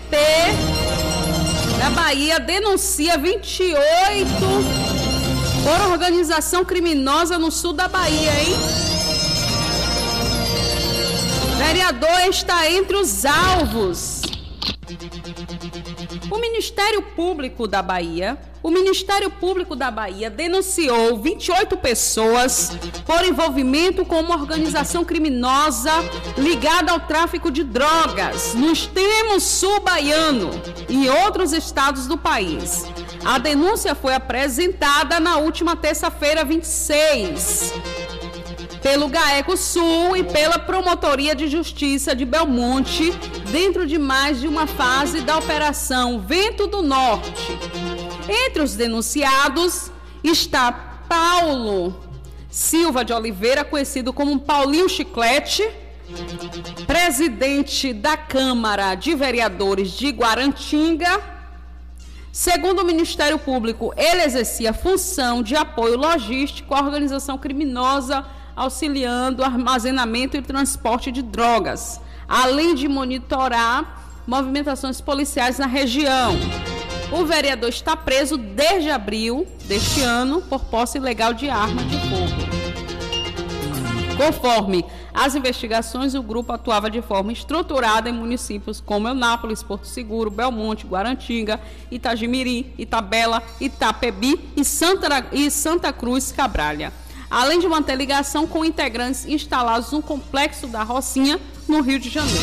da Bahia denuncia 28 por organização criminosa no sul da Bahia, hein? Vereador está entre os alvos. O Ministério Público da Bahia denunciou 28 pessoas por envolvimento com uma organização criminosa ligada ao tráfico de drogas no extremo sul baiano e em outros estados do país. A denúncia foi apresentada na última terça-feira, 26, pelo GAECO Sul e pela Promotoria de Justiça de Belmonte, dentro de mais de uma fase da Operação Vento do Norte. Entre os denunciados está Paulo Silva de Oliveira, conhecido como Paulinho Chiclete, presidente da Câmara de Vereadores de Guarantinga. Segundo o Ministério Público, ele exercia função de apoio logístico à organização criminosa, auxiliando o armazenamento e transporte de drogas, além de monitorar movimentações policiais na região. O vereador está preso desde abril deste ano por posse ilegal de arma de fogo. Conforme as investigações, o grupo atuava de forma estruturada em municípios como Eunápolis, Porto Seguro, Belmonte, Guarantinga, Itagimirim, Itabela, Itapebi e Santa Cruz Cabralha, além de manter ligação com integrantes instalados no Complexo da Rocinha, no Rio de Janeiro.